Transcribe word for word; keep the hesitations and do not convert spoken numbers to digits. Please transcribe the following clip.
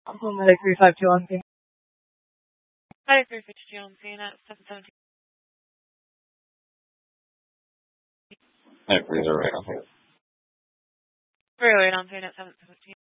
Medic three five two on scene. Medic three five two on scene at seven seventeen. Medic three zero eight on scene. three oh eight on scene at seven seventeen.